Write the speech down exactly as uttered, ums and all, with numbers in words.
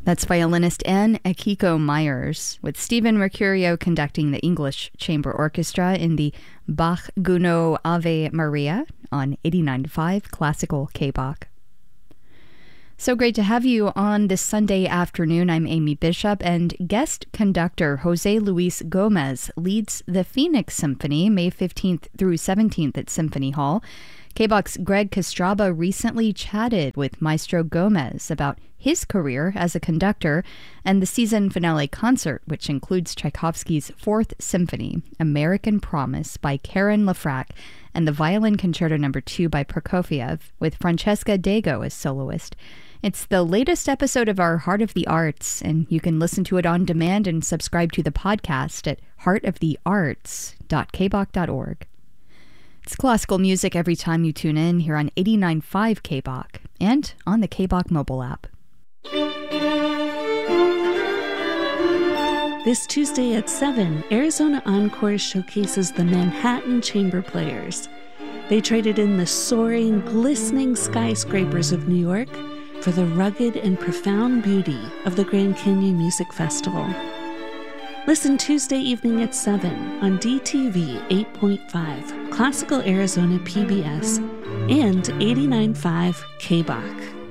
That's violinist Anne Akiko Myers, with Stephen Mercurio conducting the English Chamber Orchestra in the Bach Gounod Ave Maria on eighty-nine point five Classical K-Bach. So great to have you on this Sunday afternoon. I'm Amy Bishop, and guest conductor Jose Luis Gomez leads the Phoenix Symphony May fifteenth through seventeenth at Symphony Hall. K-Bach's Greg Kostraba recently chatted with Maestro Gomez about his career as a conductor and the season finale concert, which includes Tchaikovsky's Fourth Symphony, American Promise by Karen Lafrac, and the Violin Concerto Number two by Prokofiev, with Francesca Dago as soloist. It's the latest episode of our Heart of the Arts, and you can listen to it on demand and subscribe to the podcast at heart of the arts dot k bach dot org. It's classical music every time you tune in here on eighty-nine point five K-Bach and on the K-Bach mobile app. This Tuesday at seven, Arizona Encore showcases the Manhattan Chamber Players. They traded in the soaring, glistening skyscrapers of New York for the rugged and profound beauty of the Grand Canyon Music Festival. Listen Tuesday evening at seven on D T V eight point five, Classical Arizona P B S, and eighty-nine point five K-Bach.